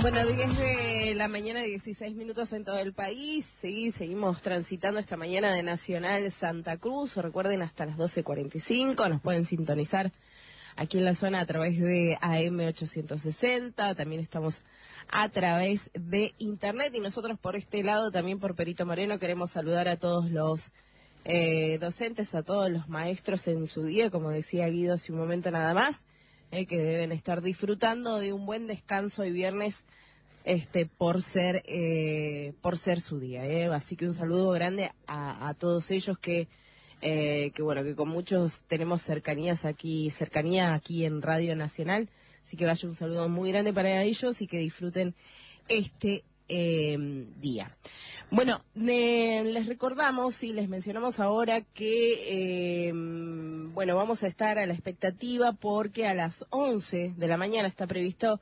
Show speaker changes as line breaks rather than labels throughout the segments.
Bueno, 10 de la mañana, 16 minutos en todo el país. Sí, seguimos transitando esta mañana de Nacional Santa Cruz. Recuerden, hasta las 12:45 nos pueden sintonizar aquí en la zona a través de AM860. También estamos a través de Internet. Y nosotros por este lado, también por Perito Moreno, queremos saludar a todos los docentes, a todos los maestros en su día, como decía Guido hace un momento nada más. Que deben estar disfrutando de un buen descanso hoy viernes, por ser su día, Así que un saludo grande a todos ellos que bueno, que con muchos tenemos cercanía aquí en Radio Nacional, así que vaya un saludo muy grande para ellos y que disfruten este día. Bueno, les recordamos y les mencionamos ahora que, bueno, vamos a estar a la expectativa porque a las 11 de la mañana está previsto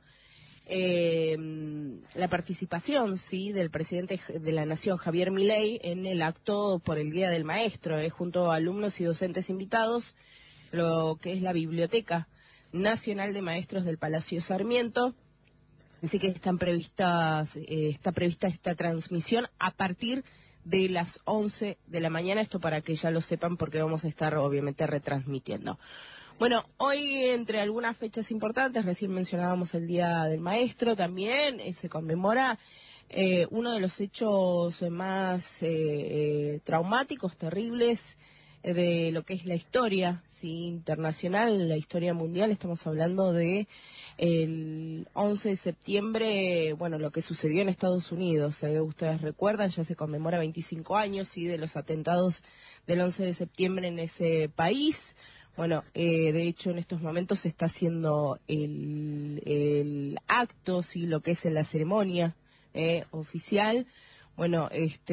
la participación, sí, del presidente de la Nación, Javier Milei, en el acto por el Día del Maestro, junto a alumnos y docentes invitados, lo que es la Biblioteca Nacional de Maestros del Palacio Sarmiento. Así que está prevista esta transmisión a partir de las 11 de la mañana, esto para que ya lo sepan porque vamos a estar obviamente retransmitiendo. Bueno, hoy entre algunas fechas importantes, recién mencionábamos el Día del Maestro, también se conmemora uno de los hechos más traumáticos, terribles, de lo que es la historia, ¿sí?, internacional, la historia mundial. Estamos hablando de el 11 de septiembre, bueno, lo que sucedió en Estados Unidos. Ustedes recuerdan, ya se conmemora 25 años, ¿sí?, de los atentados del 11 de septiembre en ese país. Bueno, de hecho en estos momentos se está haciendo el acto, sí, lo que es en la ceremonia oficial. Bueno,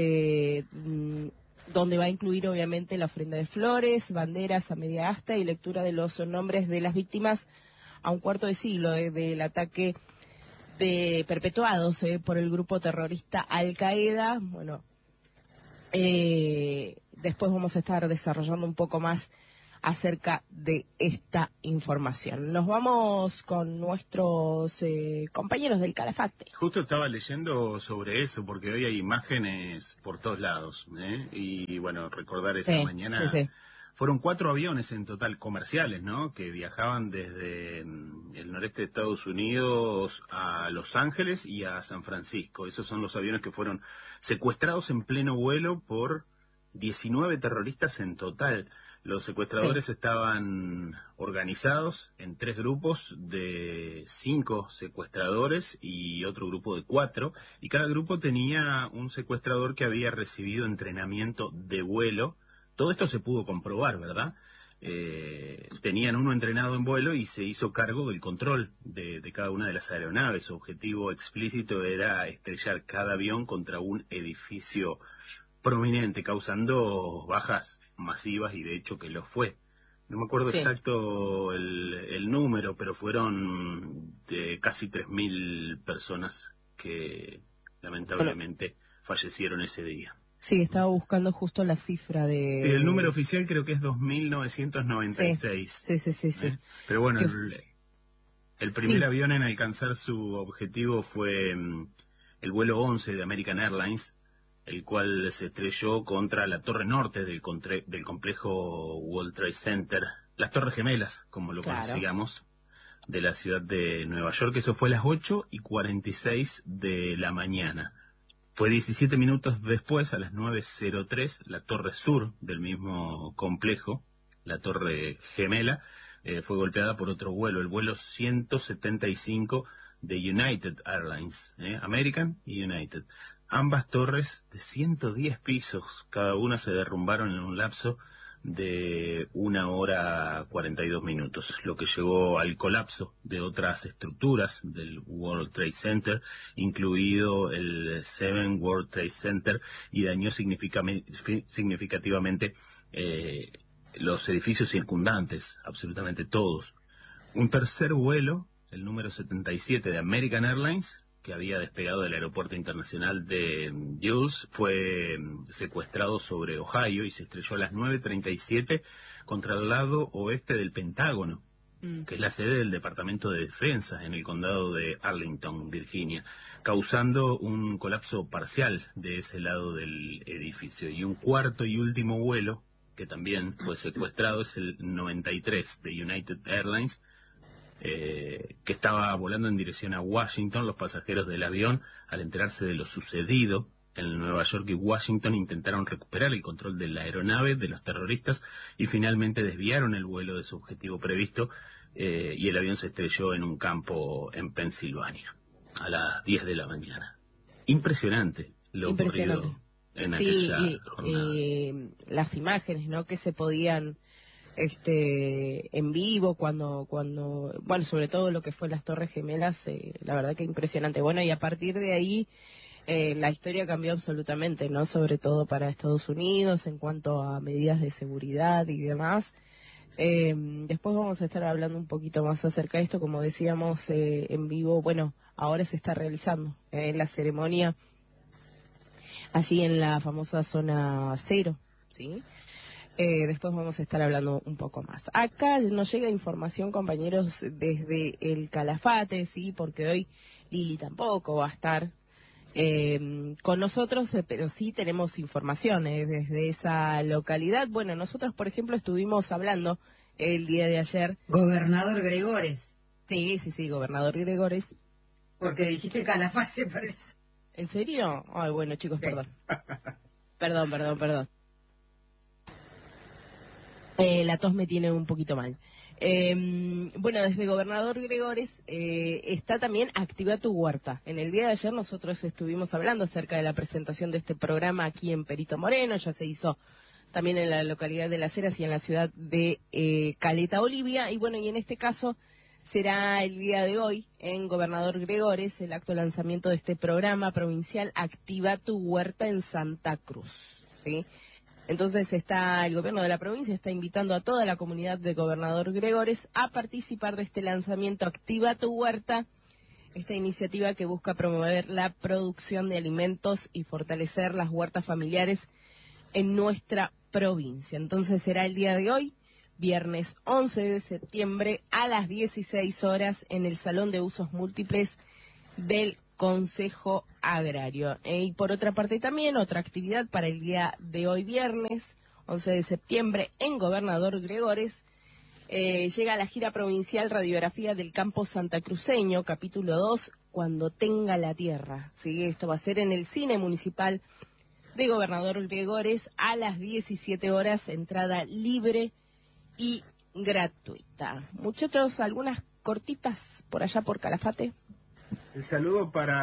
donde va a incluir obviamente la ofrenda de flores, banderas a media asta y lectura de los nombres de las víctimas a un cuarto de siglo del ataque perpetuados por el grupo terrorista Al Qaeda. Bueno, después vamos a estar desarrollando un poco más acerca de esta información. Nos vamos con nuestros compañeros del Calafate.
Justo estaba leyendo sobre eso, porque hoy hay imágenes por todos lados, y bueno, recordar esa mañana.
Sí.
Fueron 4 aviones en total comerciales, ¿no?, que viajaban desde el noreste de Estados Unidos a Los Ángeles y a San Francisco. Esos son los aviones que fueron secuestrados en pleno vuelo por 19 terroristas en total. Los secuestradores estaban organizados en 3 grupos de 5 secuestradores y otro grupo de 4, y cada grupo tenía un secuestrador que había recibido entrenamiento de vuelo. Todo esto se pudo comprobar, ¿verdad? Tenían uno entrenado en vuelo y se hizo cargo del control de cada una de las aeronaves. Su objetivo explícito era estrellar cada avión contra un edificio prominente, causando bajas masivas, y de hecho que lo fue. No me acuerdo exacto el número, pero fueron casi 3.000 personas que lamentablemente fallecieron ese día.
Sí, estaba buscando justo la cifra de...
Sí, el número oficial creo que es 2.996.
Sí.
Pero bueno, el primer avión en alcanzar su objetivo fue el vuelo 11 de American Airlines, el cual se estrelló contra la torre norte del complejo World Trade Center, las Torres Gemelas, como lo conocíamos, de la ciudad de Nueva York. Eso fue a las 8:46 de la mañana. Fue 17 minutos después, a las 9:03, la torre sur del mismo complejo, la Torre Gemela, fue golpeada por otro vuelo, el vuelo 175 de United Airlines, American y United. Ambas torres de 110 pisos, cada una se derrumbaron en un lapso de 1 hora 42 minutos, lo que llevó al colapso de otras estructuras del World Trade Center, incluido el 7 World Trade Center, y dañó significativamente los edificios circundantes, absolutamente todos. Un tercer vuelo, el número 77 de American Airlines, que había despegado del aeropuerto internacional de Dulles, fue secuestrado sobre Ohio y se estrelló a las 9:37 contra el lado oeste del Pentágono. que es la sede del Departamento de Defensa en el condado de Arlington, Virginia, causando un colapso parcial de ese lado del edificio. Y un cuarto y último vuelo, que también fue secuestrado, es el 93 de United Airlines, que estaba volando en dirección a Washington. Los pasajeros del avión, al enterarse de lo sucedido en Nueva York y Washington, intentaron recuperar el control de la aeronave de los terroristas y finalmente desviaron el vuelo de su objetivo previsto, y el avión se estrelló en un campo en Pensilvania a las 10 de la mañana. Impresionante lo ocurrido en aquella jornada.
Las imágenes, ¿no?, que se podían en vivo cuando bueno, sobre todo lo que fue las Torres Gemelas, la verdad que impresionante. Bueno, y a partir de ahí la historia cambió absolutamente, ¿no?, sobre todo para Estados Unidos en cuanto a medidas de seguridad y demás. Después vamos a estar hablando un poquito más acerca de esto, como decíamos, en vivo. Bueno, ahora se está realizando la ceremonia allí en la famosa zona cero, ¿sí? Después vamos a estar hablando un poco más. Acá nos llega información, compañeros, desde el Calafate, sí, porque hoy Lili tampoco va a estar con nosotros, pero sí tenemos información desde esa localidad. Bueno, nosotros, por ejemplo, estuvimos hablando el día de ayer.
Gobernador Gregores.
Sí, gobernador Gregores.
Porque dijiste Calafate, parece.
¿En serio? Ay, bueno, chicos,
Sí.
Perdón. La tos me tiene un poquito mal. Bueno, desde Gobernador Gregores está también Activa tu Huerta. En el día de ayer nosotros estuvimos hablando acerca de la presentación de este programa aquí en Perito Moreno. Ya se hizo también en la localidad de Las Heras y en la ciudad de Caleta Olivia. Y bueno, y en este caso será el día de hoy en Gobernador Gregores el acto de lanzamiento de este programa provincial Activa tu Huerta en Santa Cruz, ¿sí? Entonces el gobierno de la provincia está invitando a toda la comunidad de Gobernador Gregores a participar de este lanzamiento Activa tu Huerta, esta iniciativa que busca promover la producción de alimentos y fortalecer las huertas familiares en nuestra provincia. Entonces será el día de hoy, viernes 11 de septiembre a las 16 horas en el Salón de Usos Múltiples del Consejo Agrario. Y por otra parte también otra actividad para el día de hoy viernes 11 de septiembre en Gobernador Gregores, llega la gira provincial Radiografía del Campo Santacruceño, capítulo 2, Cuando tenga la tierra. ¿Sí? Esto va a ser en el Cine Municipal de Gobernador Gregores a las 17 horas, entrada libre y gratuita. Muchachos, algunas cortitas por allá por Calafate.
El saludo para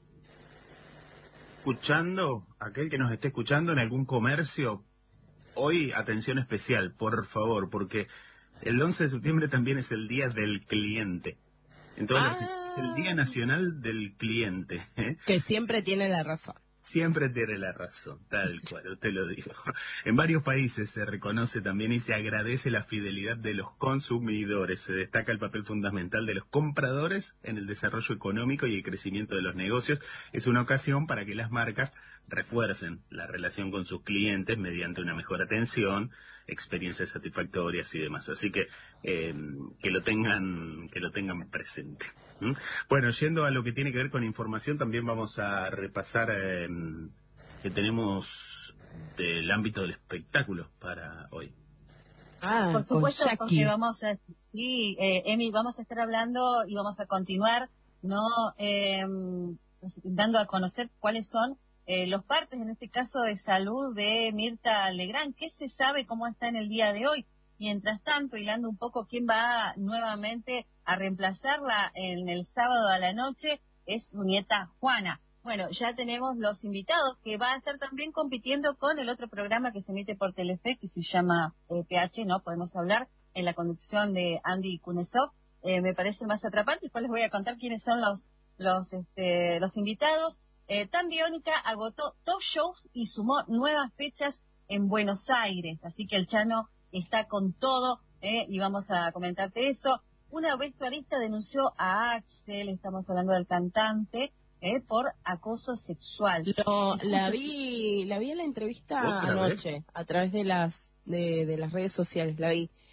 aquel que nos esté escuchando en algún comercio. Hoy, atención especial, por favor, porque el 11 de septiembre también es el Día del Cliente. En toda la Argentina, el Día Nacional del Cliente.
Que siempre tiene la razón.
Siempre tiene la razón, tal cual, usted lo dijo. En varios países se reconoce también y se agradece la fidelidad de los consumidores. Se destaca el papel fundamental de los compradores en el desarrollo económico y el crecimiento de los negocios. Es una ocasión para que las marcas refuercen la relación con sus clientes mediante una mejor atención, experiencias satisfactorias y demás. Así que lo tengan presente. Bueno, yendo a lo que tiene que ver con información, también vamos a repasar que tenemos del ámbito del espectáculo para hoy.
Por supuesto,
con
porque Emi, vamos a estar hablando y vamos a continuar, ¿no? Dando a conocer cuáles son los partes, en este caso de salud, de Mirta Legrand. ¿Qué se sabe cómo está en el día de hoy? Mientras tanto, hilando un poco, quién va nuevamente a reemplazarla en el sábado a la noche es su nieta Juana. Bueno, ya tenemos los invitados que va a estar también compitiendo con el otro programa que se emite por Telefe, que se llama PH, ¿no? Podemos hablar, en la conducción de Andy Kunesov. Me parece más atrapante. Después les voy a contar quiénes son los invitados. Tan Biónica agotó 2 shows y sumó nuevas fechas en Buenos Aires. Así que el Chano está con todo, y vamos a comentarte eso. Una vestuarista denunció a Axel, estamos hablando del cantante, por acoso sexual.
La vi en la entrevista anoche, a través de las redes sociales, la vi.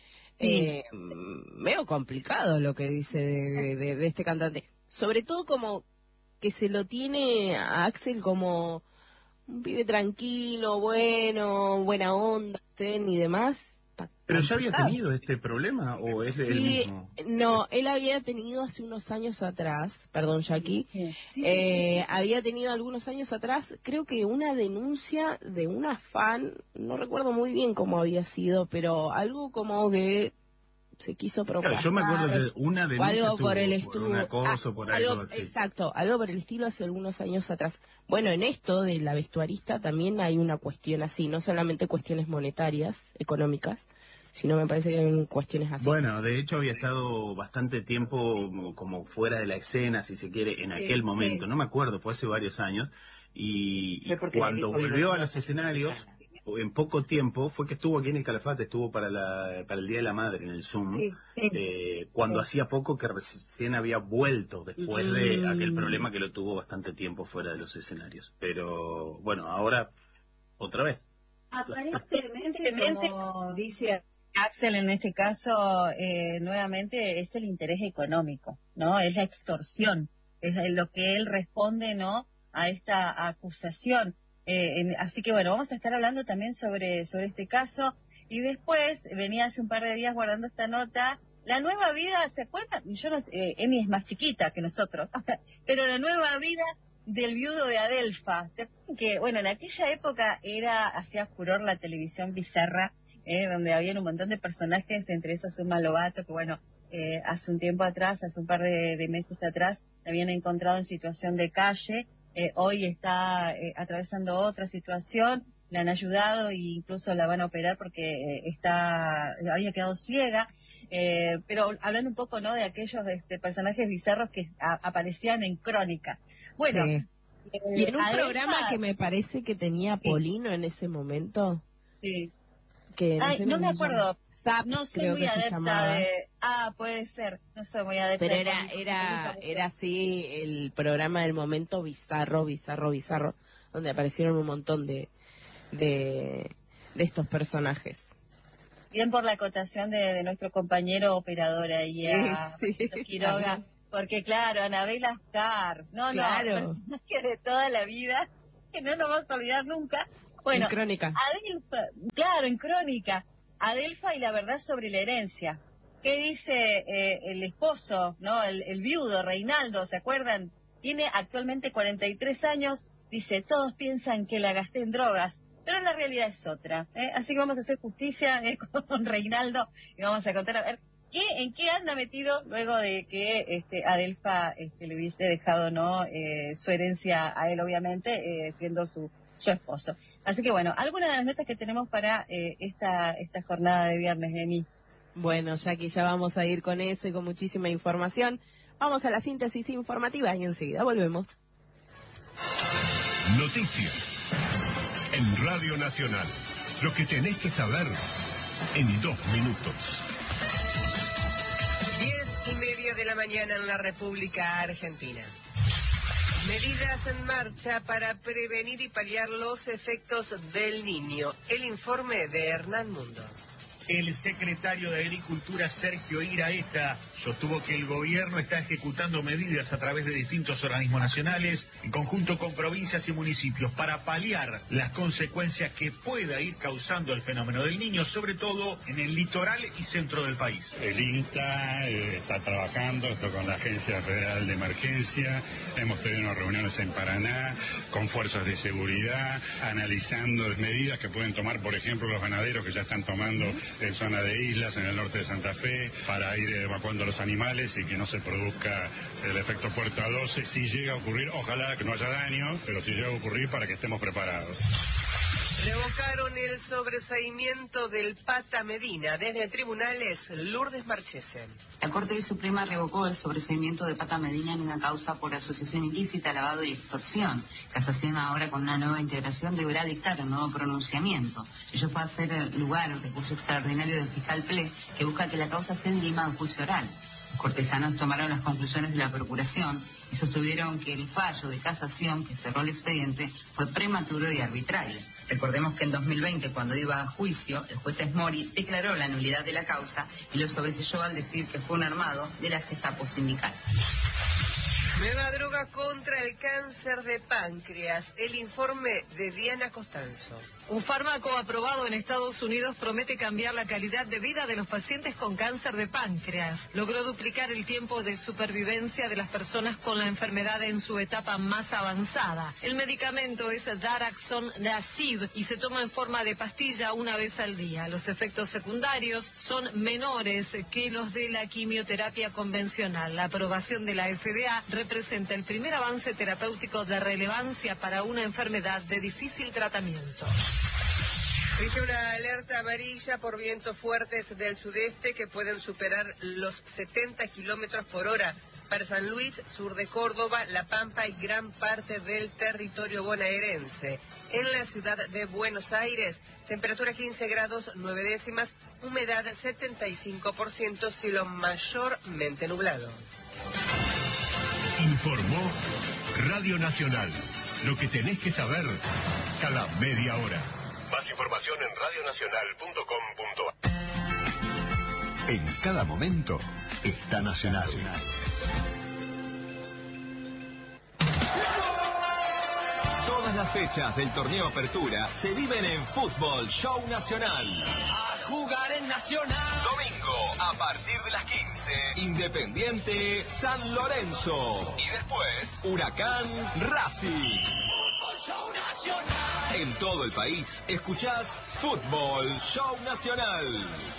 Medio complicado lo que dice de este cantante. Sobre todo como que se lo tiene a Axel como un pibe tranquilo, bueno, buena onda, zen y demás.
¿Pero ya había tenido este problema o es el mismo?
No, él había tenido hace unos años atrás, perdón Jackie, había tenido algunos años atrás, creo que una denuncia de una fan, no recuerdo muy bien cómo había sido, pero algo como que se quiso propasar.
Claro, yo me acuerdo que una denuncia
algo por el
por un acoso, por algo así.
Exacto, algo por el estilo hace algunos años atrás. Bueno, en esto de la vestuarista también hay una cuestión así, no solamente cuestiones monetarias, económicas, sino me parece que hay cuestiones así.
Bueno, de hecho había estado bastante tiempo como fuera de la escena, si se quiere, en aquel momento, no me acuerdo, fue hace varios años, y cuando volvió a los escenarios, en poco tiempo, fue que estuvo aquí en el Calafate, estuvo para el Día de la Madre en el Zoom, cuando hacía poco que recién había vuelto después de aquel problema que lo tuvo bastante tiempo fuera de los escenarios. Pero bueno, ahora otra vez.
Aparentemente, como dice
Axel, en este caso, nuevamente es el interés económico, ¿no? Es la extorsión, es lo que él responde, ¿no?, a esta acusación. Así que bueno, vamos a estar hablando también sobre este caso. Y después, venía hace un par de días guardando esta nota, la nueva vida, ¿se acuerdan? Yo no sé, Emi es más chiquita que nosotros, pero la nueva vida del viudo de Adelfa. ¿Se acuerdan que, bueno, en aquella época hacía furor la televisión bizarra, donde había un montón de personajes, entre esos un Lovato, que bueno, hace un tiempo atrás, hace un par de meses atrás, la habían encontrado en situación de calle, hoy está atravesando otra situación, la han ayudado e incluso la van a operar porque había quedado ciega, pero hablando un poco, ¿no?, de aquellos personajes bizarros que aparecían en Crónica. Bueno,
sí. Y en un programa que me parece que tenía Polino en ese momento.
Sí.
Que
no me acuerdo.
Zap,
no soy
creo
muy
que
adepta
se llamaba.
puede ser. No soy muy adepta.
Pero era así el programa del momento bizarro, donde aparecieron un montón de estos personajes.
Bien por la acotación de nuestro compañero operador ahí, Quiroga. Porque claro, Anabel Ascar,
claro.
personaje de toda la vida, que no nos vamos a olvidar nunca. Bueno,
en Crónica.
Adelfa, claro, en Crónica. Adelfa y la verdad sobre la herencia. ¿Qué dice el esposo, no, el viudo, Reinaldo, ¿se acuerdan? Tiene actualmente 43 años, dice, todos piensan que la gasté en drogas, pero la realidad es otra. Así que vamos a hacer justicia con Reinaldo y vamos a contar, a ver, ¿en qué anda metido luego de que Adelfa le hubiese dejado, no, su herencia a él, obviamente, siendo su esposo? Así que bueno, algunas de las notas que tenemos para esta jornada de viernes, Emi.
Bueno, Jackie, ya vamos a ir con eso y con muchísima información. Vamos a la síntesis informativa y enseguida volvemos.
Noticias en Radio Nacional. Lo que tenés que saber en 2 minutos.
10:30 de la mañana en la República Argentina. Medidas en marcha para prevenir y paliar los efectos del Niño. El informe de Hernán Mundo.
El secretario de Agricultura, Sergio Iraeta, sostuvo que el gobierno está ejecutando medidas a través de distintos organismos nacionales, en conjunto con provincias y municipios, para paliar las consecuencias que pueda ir causando el fenómeno del Niño, sobre todo en el litoral y centro del país.
El INTA está trabajando con la Agencia Federal de Emergencia, hemos tenido unas reuniones en Paraná con fuerzas de seguridad, analizando las medidas que pueden tomar, por ejemplo, los ganaderos que ya están tomando en zona de islas, en el norte de Santa Fe, para ir evacuando los animales y que no se produzca el efecto puerta 12. Si llega a ocurrir, ojalá que no haya daño, pero si llega a ocurrir, para que estemos preparados.
Revocaron el sobreseimiento del Pata Medina. Desde tribunales, Lourdes Marchese.
La Corte Suprema revocó el sobreseimiento de Pata Medina en una causa por asociación ilícita, lavado y extorsión. Casación ahora, con una nueva integración, deberá dictar un nuevo pronunciamiento. Ello fue a hacer lugar al recurso extraordinario del fiscal Ple, que busca que la causa se dirima en juicio oral. cortesanos tomaron las conclusiones de la Procuración y sostuvieron que el fallo de casación que cerró el expediente fue prematuro y arbitrario. Recordemos que en 2020, cuando iba a juicio, el juez Mori declaró la nulidad de la causa y lo sobreselló al decir que fue un armado de la Gestapo sindical.
Nueva droga contra el cáncer de páncreas. El informe de Diana Costanzo.
Un fármaco aprobado en Estados Unidos promete cambiar la calidad de vida de los pacientes con cáncer de páncreas. Logró duplicar el tiempo de supervivencia de las personas con la enfermedad en su etapa más avanzada. El medicamento es Daraxonrasib y se toma en forma de pastilla una vez al día. Los efectos secundarios son menores que los de la quimioterapia convencional. La aprobación de la FDA representa el primer avance terapéutico de relevancia para una enfermedad de difícil tratamiento.
Rige una alerta amarilla por vientos fuertes del sudeste que pueden superar los 70 kilómetros por hora para San Luis, sur de Córdoba, La Pampa y gran parte del territorio bonaerense. En la ciudad de Buenos Aires, temperatura 15 grados 9 décimas, humedad 75%, cielo mayormente nublado.
Informó Radio Nacional. Lo que tenés que saber cada media hora. Más información en radionacional.com.ar. En cada momento está Nacional.
Todas las fechas del torneo Apertura se viven en Fútbol Show Nacional.
A jugar en Nacional.
Domingo, a partir de las 15, Independiente San Lorenzo. Y después, Huracán Racing.
Fútbol Show Nacional.
En todo el país, escuchás Fútbol Show Nacional.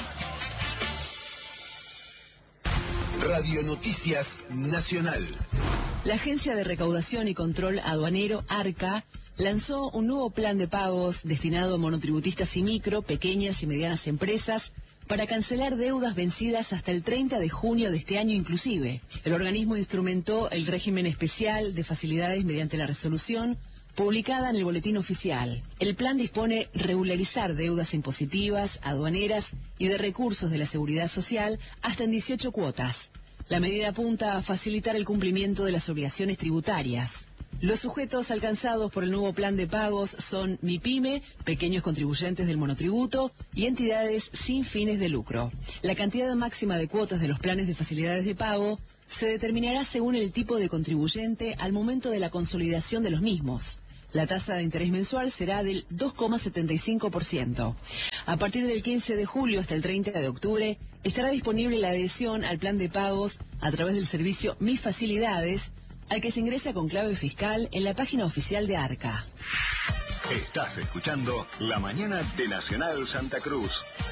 Radio Noticias Nacional.
La Agencia de Recaudación y Control Aduanero, ARCA, lanzó un nuevo plan de pagos destinado a monotributistas y micro, pequeñas y medianas empresas para cancelar deudas vencidas hasta el 30 de junio de este año inclusive. El organismo instrumentó el régimen especial de facilidades mediante la resolución publicada en el Boletín Oficial. El plan dispone regularizar deudas impositivas, aduaneras y de recursos de la Seguridad Social hasta en 18 cuotas. La medida apunta a facilitar el cumplimiento de las obligaciones tributarias. Los sujetos alcanzados por el nuevo plan de pagos son MIPYME, pequeños contribuyentes del monotributo y entidades sin fines de lucro. La cantidad máxima de cuotas de los planes de facilidades de pago se determinará según el tipo de contribuyente al momento de la consolidación de los mismos. La tasa de interés mensual será del 2,75%. A partir del 15 de julio hasta el 30 de octubre estará disponible la adhesión al plan de pagos a través del servicio Mis Facilidades, al que se ingresa con clave fiscal en la página oficial de ARCA.
Estás escuchando La Mañana de Nacional Santa Cruz.